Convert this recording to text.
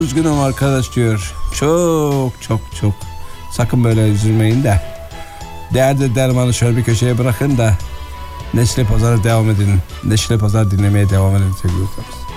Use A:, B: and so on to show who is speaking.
A: Üzgünüm arkadaş diyor. Çok çok çok. Sakın böyle üzülmeyin de. Değerli dermanı şöyle bir köşeye bırakın da Neşeli Pazar'a devam edin. Neşeli Pazar dinlemeye devam edin sevgili dostlarımız.